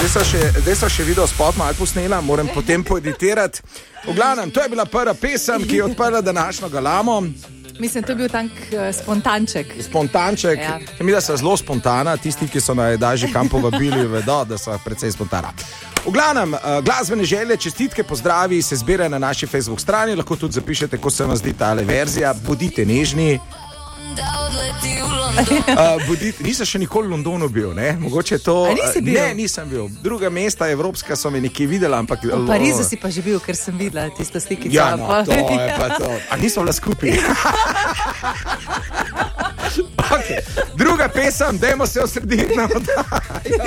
Zdaj so še video spot malo posnela, moram potem poeditirati. V glavnem, to je bila prva pesem, ki je odprla današnjo galamo. Mislim, to je bil tank spontanček. Spontanček. Ja. Mi da so zelo spontana, tisti, ki so najdažji kam povabili, vedo, da so precej spontana. V glavnem, glasbene želje, čestitke, pozdravi se zbirajo na naši Facebook strani, lahko tudi zapišete, ko se vam zdi tale verzija. Bodite nežni. Nisem še nikoli v Londonu bil, ne? Mogoče to... A nisi bil? Ne, nisem bil. Druga mesta evropska so me nekje videla, ampak... V Parizu si pa že bil, ker sem videla tisto slikico. Ja, no, to je pa to. A nismo bila skupaj? Okay. Druga pesem, dajmo se osrediti na